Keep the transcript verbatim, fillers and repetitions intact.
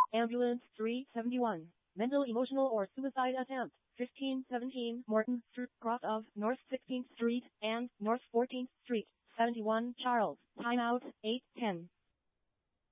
Ambulance three seventy-one. Mental, emotional, or suicide attempt. fifteen seventeen Morton Street, cross of North sixteenth Street and North fourteenth Street. seventy-one Charles. Timeout eight ten.